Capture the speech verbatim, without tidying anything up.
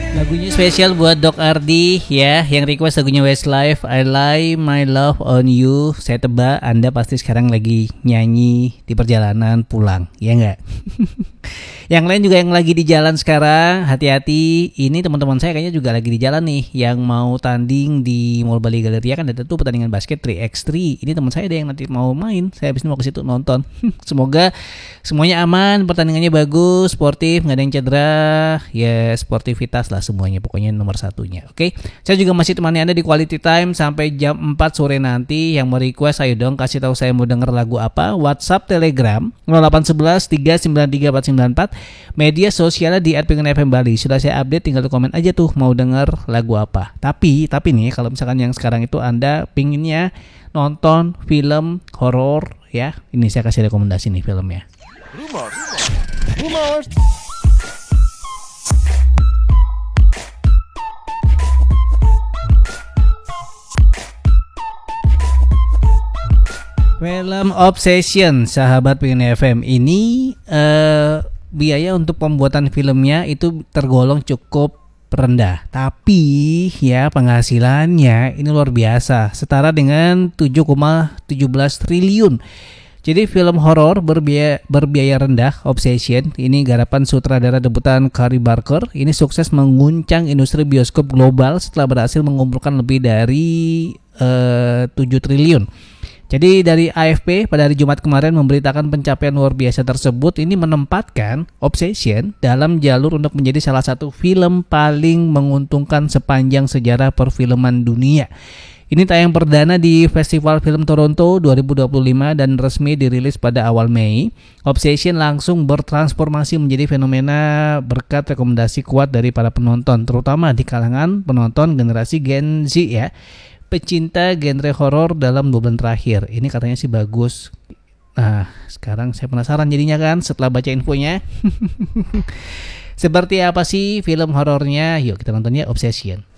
Lagunya spesial buat Dok Ardi ya, yang request lagunya Westlife, I Lay My Love On You. Saya tebak Anda pasti sekarang lagi nyanyi di perjalanan pulang, ya enggak? Yang lain juga yang lagi di jalan sekarang, hati-hati. Ini teman-teman saya kayaknya juga lagi di jalan nih, yang mau tanding di Mall Bali Galleria kan ada tuh pertandingan basket tiga by tiga. Ini teman saya ada yang nanti mau main, saya habis ini mau ke situ nonton. Semoga semuanya aman, pertandingannya bagus, sportif, nggak ada yang cedera, ya sportivitas lah semuanya, pokoknya nomor satunya. Oke, saya juga masih temani Anda di Quality Time sampai jam empat sore nanti. Yang mau request, ayo dong kasih tahu saya mau denger lagu apa. WhatsApp, Telegram nol delapan satu satu tiga sembilan tiga empat sembilan empat. Media sosialnya di at pengen F M Bali. Sudah saya update, tinggal komen aja tuh mau denger lagu apa. Tapi tapi nih kalau misalkan yang sekarang itu Anda pinginnya nonton film horor ya, ini saya kasih rekomendasi nih filmnya. Rumors. Rumors. Film Obsession, sahabat Pengen F M ini uh, biaya untuk pembuatan filmnya itu tergolong cukup rendah, tapi ya penghasilannya ini luar biasa, setara dengan tujuh koma satu tujuh triliun. Jadi film horor berbiaya, berbiaya rendah, Obsession, ini garapan sutradara debutan Cory Barker, ini sukses mengguncang industri bioskop global setelah berhasil mengumpulkan lebih dari uh, tujuh triliun. Jadi dari A F P pada hari Jumat kemarin memberitakan pencapaian luar biasa tersebut. Ini menempatkan Obsession dalam jalur untuk menjadi salah satu film paling menguntungkan sepanjang sejarah perfilman dunia. Ini tayang perdana di Festival Film Toronto dua ribu dua puluh lima dan resmi dirilis pada awal Mei. Obsession langsung bertransformasi menjadi fenomena berkat rekomendasi kuat dari para penonton, terutama di kalangan penonton generasi Gen Z ya, pecinta genre horor dalam dua bulan terakhir. Ini katanya sih bagus. Nah, sekarang saya penasaran jadinya kan setelah baca infonya. Seperti apa sih film horornya? Yuk kita nonton ya, Obsession.